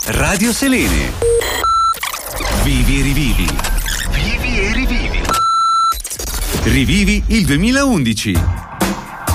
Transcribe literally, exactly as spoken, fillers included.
Radio Selene. Vivi e rivivi. Vivi e rivivi. Rivivi il duemilaundici.